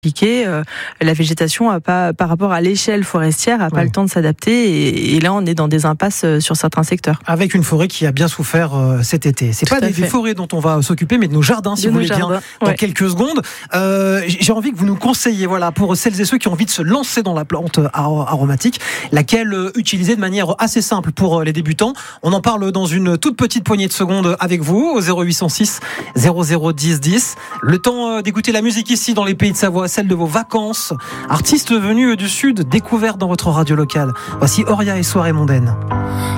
compliqué. La végétation a pas, par rapport à l'échelle forestière, a pas le temps de s'adapter. Et là, on est dans des impasses sur certains secteurs. Avec une forêt qui a bien souffert cet été. C'est pas des forêts dont on va s'occuper, mais de nos jardins, si vous voulez bien, dans quelques secondes. J'ai envie que vous nous conseilliez, voilà, pour celles et ceux qui ont envie de se lancer dans la plante aromatique, laquelle utiliser de manière assez simple pour les débutants. On en parle dans une toute petite poignée de secondes avec vous, au 0806 0010 10. Le temps d'écouter la musique ici dans les Pays de Savoie, celle de vos vacances. Artistes venus du Sud, découverts dans votre radio locale. Voici Oria et Soirée mondaine.